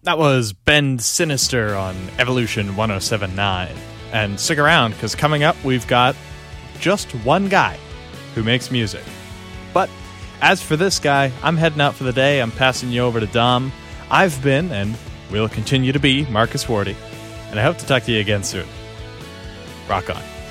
That was Bend Sinister on Evolution 1079. And stick around, because coming up, we've got just one guy who makes music. But as for this guy, I'm heading out for the day. I'm passing you over to Dom. I've been, and will continue to be, Marcus Wardy. And I hope to talk to you again soon. Rock on.